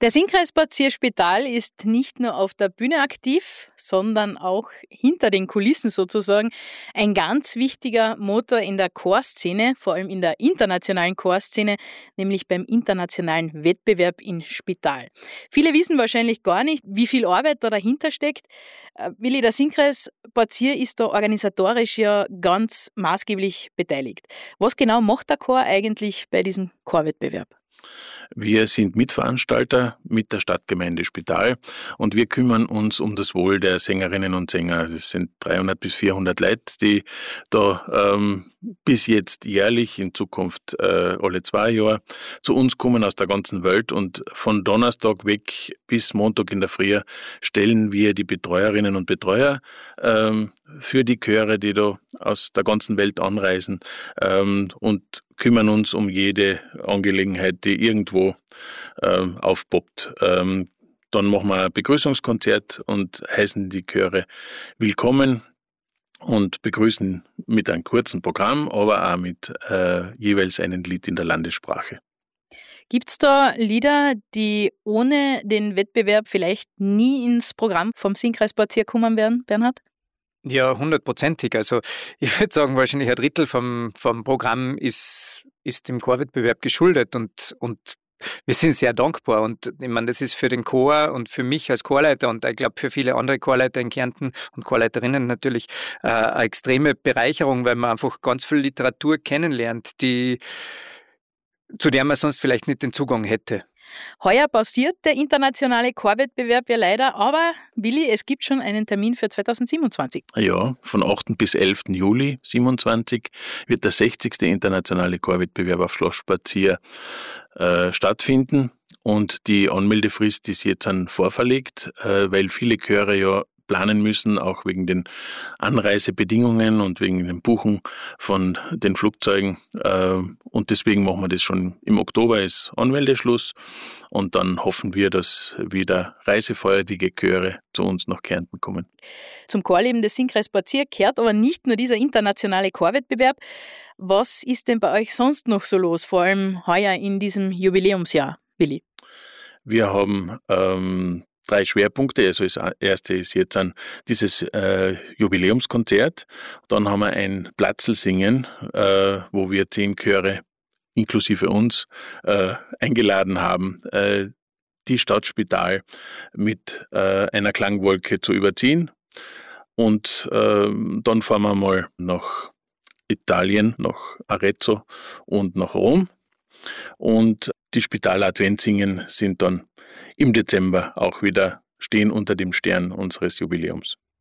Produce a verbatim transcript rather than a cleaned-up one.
Der Singkreis-Bad Sierspital ist nicht nur auf der Bühne aktiv, sondern auch hinter den Kulissen sozusagen ein ganz wichtiger Motor in der Chorszene, vor allem in der internationalen Chorszene, nämlich beim internationalen Wettbewerb in Spital. Viele wissen wahrscheinlich gar nicht, wie viel Arbeit da dahinter steckt. Äh, Willi, der Singkreis-Bad Sier ist da organisatorisch ja ganz maßgeblich beteiligt. Was genau macht der Chor eigentlich bei diesem Chorwettbewerb? Wir sind Mitveranstalter mit der Stadtgemeinde Spital und wir kümmern uns um das Wohl der Sängerinnen und Sänger. Das sind dreihundert bis vierhundert Leute, die da ähm, bis jetzt jährlich, in Zukunft äh, alle zwei Jahre, zu uns kommen aus der ganzen Welt, und von Donnerstag weg bis Montag in der Früh stellen wir die Betreuerinnen und Betreuer ähm, für die Chöre, die da aus der ganzen Welt anreisen, ähm, und kümmern uns um jede Angelegenheit, die irgendwo ähm, aufpoppt. Ähm, dann machen wir ein Begrüßungskonzert und heißen die Chöre willkommen und begrüßen mit einem kurzen Programm, aber auch mit äh, jeweils einem Lied in der Landessprache. Gibt es da Lieder, die ohne den Wettbewerb vielleicht nie ins Programm vom Singkreis-Bad Sier kommen werden, Bernhard? Ja, hundertprozentig. Also ich würde sagen, wahrscheinlich ein Drittel vom, vom Programm ist, ist dem Chorwettbewerb geschuldet, und, und wir sind sehr dankbar. Und ich meine, das ist für den Chor und für mich als Chorleiter und ich glaube für viele andere Chorleiter in Kärnten und Chorleiterinnen natürlich äh, eine extreme Bereicherung, weil man einfach ganz viel Literatur kennenlernt, die, zu der man sonst vielleicht nicht den Zugang hätte. Heuer pausiert der internationale Chorwettbewerb ja leider, aber Willi, es gibt schon einen Termin für zweitausendsiebenundzwanzig. Ja, von achten bis elften Juli siebenundzwanzig wird der sechzigste internationale Chorwettbewerb auf Schloss Spazier äh, stattfinden, und die Anmeldefrist ist jetzt an vorverlegt, äh, weil viele Chöre ja planen müssen, auch wegen den Anreisebedingungen und wegen dem Buchen von den Flugzeugen. Und deswegen machen wir das schon im Oktober, ist Anmeldeschluss. Und dann hoffen wir, dass wieder reisefreudige Chöre zu uns nach Kärnten kommen. Zum Chorleben des Singkreis-Bad Sier gehört aber nicht nur dieser internationale Chorwettbewerb. Was ist denn bei euch sonst noch so los, vor allem heuer in diesem Jubiläumsjahr, Willi? Wir haben ähm, drei Schwerpunkte. Also das erste ist jetzt an dieses äh, Jubiläumskonzert. Dann haben wir ein Platzlsingen, äh, wo wir zehn Chöre inklusive uns äh, eingeladen haben, äh, die Stadt Spital mit äh, einer Klangwolke zu überziehen. Und äh, dann fahren wir mal nach Italien, nach Arezzo und nach Rom. Und die Spital-Adventsingen sind dann im Dezember auch wieder stehen unter dem Stern unseres Jubiläums.